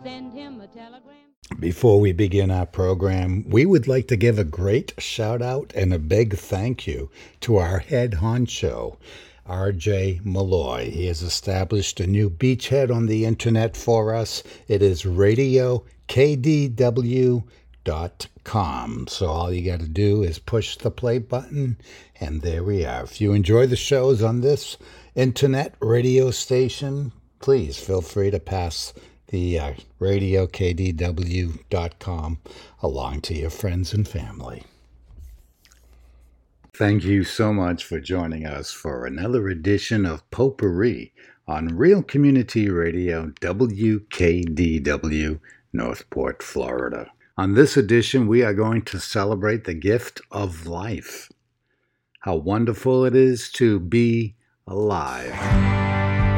send him a telegram. Before we begin our program, we would like to give a great shout out and a big thank you to our head honcho, R.J. Malloy. He has established a new beachhead on the internet for us. It is RadioKDW.com. So all you got to do is push the play button, and there we are. If you enjoy the shows on this internet radio station, please feel free to pass the RadioKDW.com along to your friends and family. Thank you so much for joining us for another edition of Potpourri on Real Community Radio, WKDW, Northport, Florida. On this edition, we are going to celebrate the gift of life. How wonderful it is to be alive.